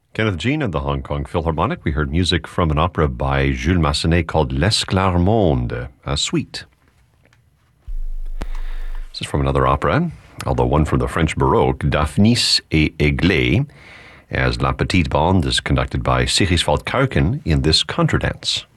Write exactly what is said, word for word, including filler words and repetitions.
Kenneth Jean and the Hong Kong Philharmonic. We heard music from an opera by Jules Massenet called L'Esclarmonde, a suite. This is from another opera, although one from the French Baroque, Daphnis et Aiglé, as La Petite Bande is conducted by Sigiswald Kuiken in this contradance.